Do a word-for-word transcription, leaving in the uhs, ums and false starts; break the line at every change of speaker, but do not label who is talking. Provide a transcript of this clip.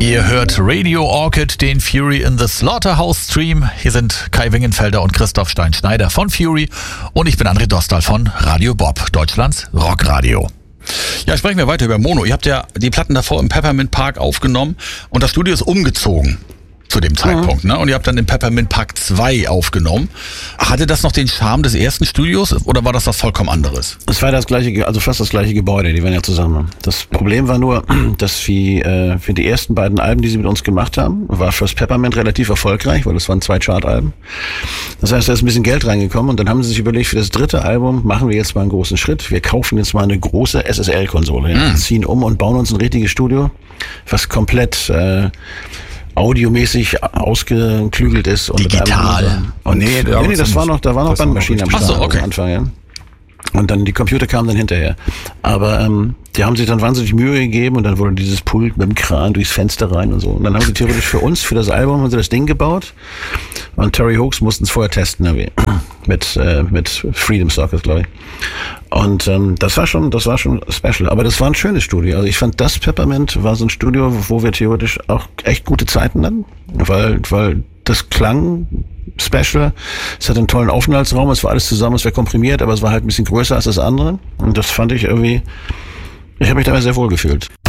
Ihr hört Radio Orchid, den Fury in the Slaughterhouse Stream. Hier sind Kai Wingenfelder und Christoph Stein-Schneider von Fury und ich bin André Dostal von Radio Bob, Deutschlands Rockradio. Ja, sprechen wir weiter über Mono. Ihr habt ja die Platten davor im Peppermint Park aufgenommen und das Studio ist umgezogen zu dem Zeitpunkt, mhm. ne? Und ihr habt dann im Peppermint Park zwei aufgenommen. Hatte das noch den Charme des ersten Studios oder war das was vollkommen anderes?
Es war das gleiche, also fast das gleiche Gebäude, die waren ja zusammen. Das Problem war nur, dass wir äh, für die ersten beiden Alben, die sie mit uns gemacht haben, war fürs Peppermint relativ erfolgreich, weil das waren zwei Chart-Alben. Das heißt, da ist ein bisschen Geld reingekommen und dann haben sie sich überlegt, für das dritte Album machen wir jetzt mal einen großen Schritt. Wir kaufen jetzt mal eine große S S L-Konsole, ja? mhm. ziehen um und bauen uns ein richtiges Studio, was komplett äh, audiomäßig ausgeklügelt ist und
digital.
Und nee, nee, nee, das war noch, da war noch Bandmaschine am Start.
Ach so, okay.
Am Anfang, ja. Und dann die Computer kamen dann hinterher. Aber ähm, die haben sich dann wahnsinnig Mühe gegeben und dann wurde dieses Pult mit dem Kran durchs Fenster rein und so. Und dann haben sie theoretisch für uns, für das Album, haben sie das Ding gebaut. Und Terry Hawkes mussten es vorher testen, irgendwie. mit äh, mit Freedom Sockets, glaube ich. Und ähm, das war schon, das war schon special. Aber das war ein schönes Studio. Also ich fand, das Peppermint war so ein Studio, wo wir theoretisch auch echt gute Zeiten hatten, weil weil das klang special. Es hatte einen tollen Aufenthaltsraum, es war alles zusammen, es war komprimiert, aber es war halt ein bisschen größer als das andere. Und das fand ich irgendwie, ich habe mich dabei sehr wohl gefühlt.